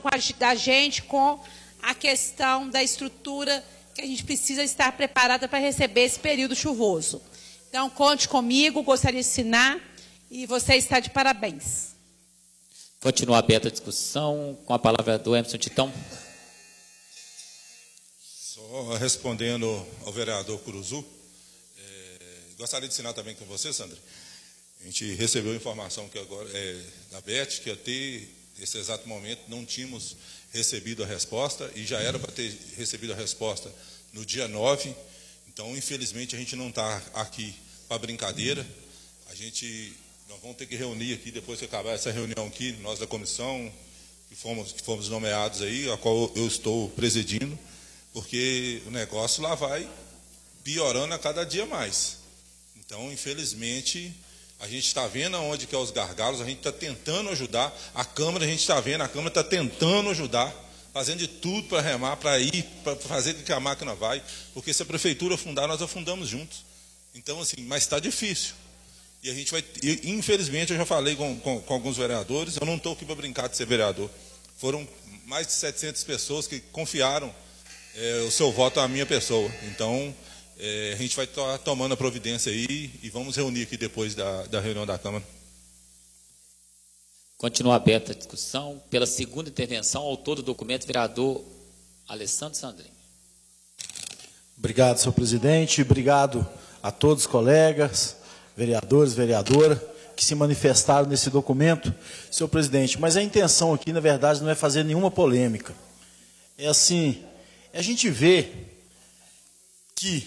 da gente com a questão da estrutura que a gente precisa estar preparada para receber esse período chuvoso. Então, conte comigo, gostaria de assinar e você está de parabéns. Continua aberta a discussão, com a palavra do Emerson Titão. Só respondendo ao vereador Curuzu, gostaria de assinar também com você, Sandra. A gente recebeu informação que agora, da Beth, que até esse exato momento não tínhamos recebido a resposta, e já era para ter recebido a resposta no dia 9. Então, infelizmente, a gente não está aqui para brincadeira. Nós vamos ter que reunir aqui, depois que acabar essa reunião aqui, nós da comissão, que fomos nomeados aí, a qual eu estou presidindo, porque o negócio lá vai piorando a cada dia mais. Então, infelizmente, a gente está vendo onde que é os gargalos, a gente está tentando ajudar, a Câmara, a gente está vendo, a Câmara está tentando ajudar, fazendo de tudo para remar, para fazer com que a máquina vai, porque se a prefeitura afundar, nós afundamos juntos. Então, assim, mas está difícil. E a gente vai, infelizmente, eu já falei com alguns vereadores, eu não estou aqui para brincar de ser vereador. Foram mais de 700 pessoas que confiaram o seu voto à minha pessoa. Então, a gente vai estar tomando a providência aí e vamos reunir aqui depois da reunião da Câmara. Continua aberta a discussão. Pela segunda intervenção, autor do documento, vereador Alessandro Sandrin. Obrigado, senhor presidente. Obrigado a todos os colegas, vereadores, vereadora, que se manifestaram nesse documento, senhor presidente. Mas a intenção aqui, na verdade, não é fazer nenhuma polêmica. É assim, a gente vê que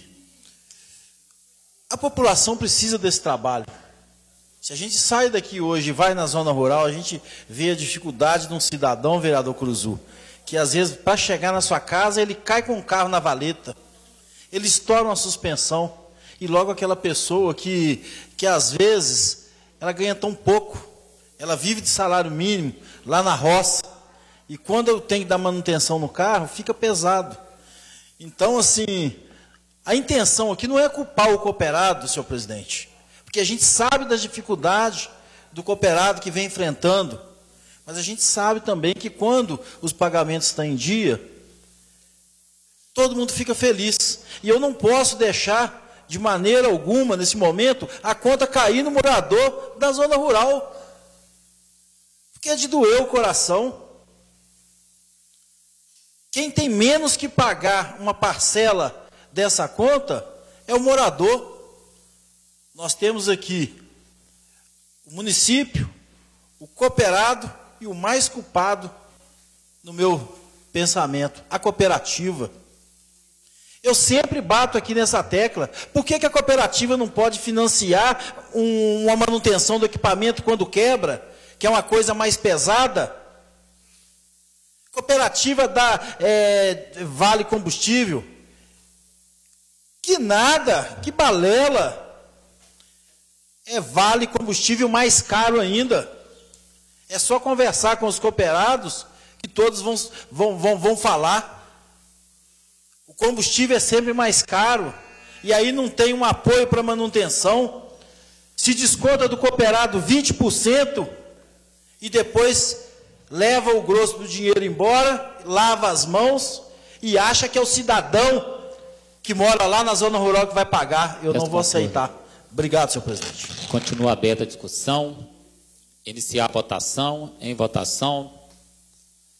a população precisa desse trabalho. Se a gente sai daqui hoje e vai na zona rural, a gente vê a dificuldade de um cidadão, vereador Curuzu, que às vezes, para chegar na sua casa, ele cai com o carro na valeta, ele estoura uma suspensão, e logo aquela pessoa que às vezes, ela ganha tão pouco, ela vive de salário mínimo, lá na roça, e quando eu tenho que dar manutenção no carro, fica pesado. Então, assim, a intenção aqui não é culpar o cooperado, senhor presidente, porque a gente sabe das dificuldades do cooperado que vem enfrentando, mas a gente sabe também que quando os pagamentos estão em dia, todo mundo fica feliz. E eu não posso deixar, de maneira alguma, nesse momento, a conta cair no morador da zona rural, porque é de doer o coração. Quem tem menos que pagar uma parcela dessa conta é o morador. Nós temos aqui o município, o cooperado e o mais culpado, no meu pensamento, a cooperativa. Eu sempre bato aqui nessa tecla. Por que a cooperativa não pode financiar uma manutenção do equipamento quando quebra, que é uma coisa mais pesada? Cooperativa dá vale combustível. Que nada, que balela. É vale combustível mais caro ainda. É só conversar com os cooperados que todos vão falar. O combustível é sempre mais caro. E aí não tem um apoio para manutenção. Se desconta do cooperado 20% e depois leva o grosso do dinheiro embora, lava as mãos e acha que é o cidadão que mora lá na zona rural que vai pagar. Eu não vou aceitar. Obrigado, senhor presidente. Continua aberta a discussão. Iniciar a votação. Em votação.